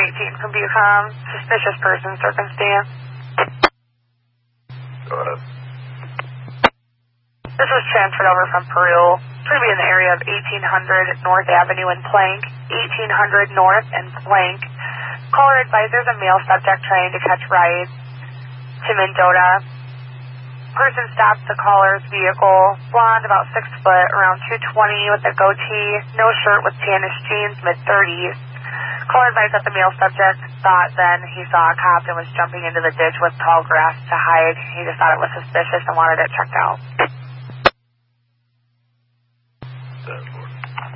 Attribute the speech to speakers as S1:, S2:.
S1: 1018 from Bucom. Suspicious person circumstance.
S2: Go ahead.
S1: This was transferred over from Peru. It's going to be in the area of 1800 North Avenue in Plank. 1800 North and Plank. Caller advised there's a male subject trying to catch rides to Mendota. Person stopped the caller's vehicle. Blonde, about 6 foot, around 220 with a goatee. No shirt with tannish jeans, mid-30s. Caller advised that the male subject thought then he saw a cop and was jumping into the ditch with tall grass to hide. He just thought it was suspicious and wanted it checked out.